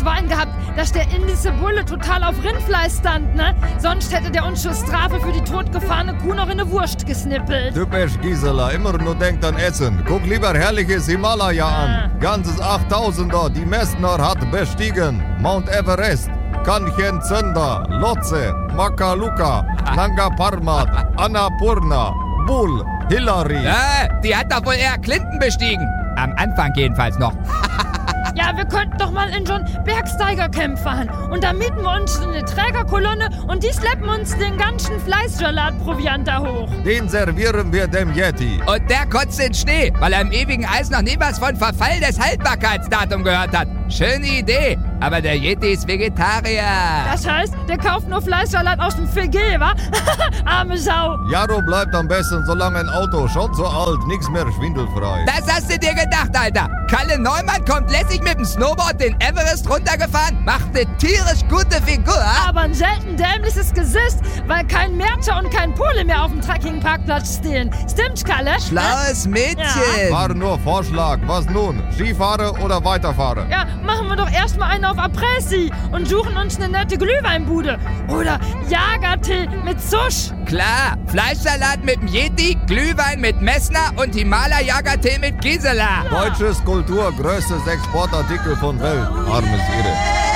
Wein gehabt, dass der indische Bulle total auf Rindfleisch stand, ne? Sonst hätte der uns zur Strafe für die totgefahrene Kuh noch in eine Wurst gesnippelt. Typisch Gisela, immer nur denkt an Essen. Guck lieber herrliches Himalaya an. Ganzes 8000er, die Messner hat bestiegen. Mount Everest, Kanchenjunga, Lhotse, Makaluka, Nanga Parbat, Annapurna, Bull, Hillary. Die hat doch wohl eher Clinton bestiegen. Am Anfang jedenfalls noch. Ja, wir könnten doch mal in so ein Bergsteigercamp fahren. Und da mieten wir uns eine Trägerkolonne und die schleppen uns den ganzen Fleischsalatproviant da hoch. Den servieren wir dem Yeti. Und der kotzt in Schnee, weil er im ewigen Eis noch nie was von Verfall des Haltbarkeitsdatums gehört hat. Schöne Idee, aber der Yeti ist Vegetarier. Das heißt, der kauft nur Fleischsalat aus dem Fegé, wa? Arme Sau. Jaro bleibt am besten so lange ein Auto, schon so alt, nix mehr schwindelfrei. Das hast du dir gedacht, Alter. Kalle Neumann kommt lässig mit dem Snowboard den Everest runtergefahren, macht eine tierisch gute Figur. Aber ein selten dämliches Gesicht, weil kein Mercher und kein Pole mehr auf dem Trekkingparkplatz stehen. Stimmt's, Kalle? Schlaues Mädchen. War nur Vorschlag, was nun? Skifahre oder weiterfahre? Ja, machen wir doch erstmal einen auf Après-Ski und suchen uns eine nette Glühweinbude. Oder Jagertee mit Susch. Klar, Fleischsalat mit dem Yeti, Glühwein mit Messner und Himalaya-Jagertee mit Gisela. Deutsches Kultur, größtes Exportartikel von Welt. Armes Irre.